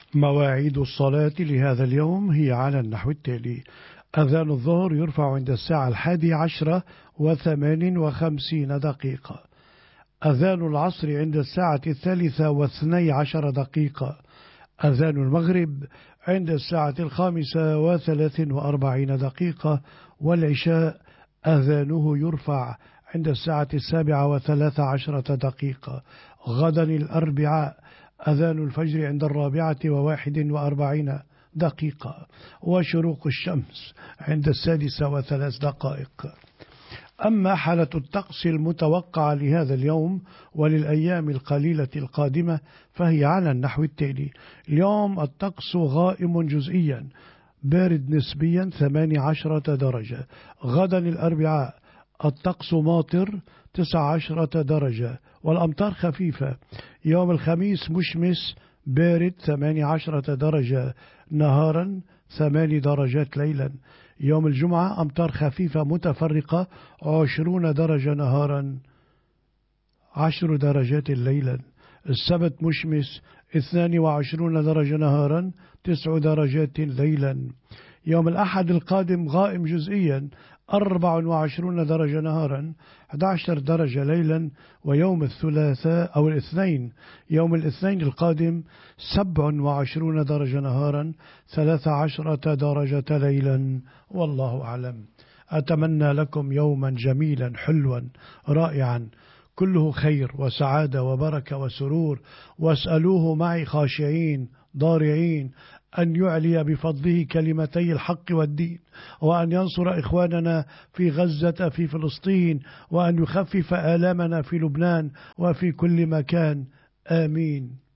مواعيد الصلاة لهذا اليوم هي على النحو التالي: أذان الظهر يرفع عند الساعة 11:58 أذان العصر عند الساعة 3:12. أذان المغرب عند الساعة 5:43. والعشاء أذانه يرفع عند الساعة 7:13. غدا الأربعاء أذان الفجر عند 4:41. وشروق الشمس عند 6:03. أما حالة الطقس المتوقعة لهذا اليوم وللأيام القليلة القادمة فهي على النحو التالي: اليوم الطقس غائم جزئيا بارد نسبيا 18 درجة. غدا الأربعاء الطقس ماطر 19 درجة والأمطار خفيفة. يوم الخميس مشمس بارد 18 درجة نهارا 8 درجات ليلا. يوم الجمعة أمطار خفيفة متفرقة 20 درجة نهارا 10 درجات ليلا. السبت مشمس 22 درجة نهارا 9 درجات ليلا. يوم الأحد القادم غائم جزئيا 24 درجة نهارا 11 درجة ليلا. ويوم الثلاثاء أو الاثنين يوم الاثنين القادم 27 درجة نهارا 13 درجة ليلا. والله أعلم. أتمنى لكم يوما جميلا حلوا رائعا كله خير وسعادة وبركة وسرور، واسألوه معي خاشعين ضارعين أن يعلي بفضله كلمتي الحق والدين، وأن ينصر إخواننا في غزة في فلسطين، وأن يخفف آلامنا في لبنان وفي كل مكان. آمين.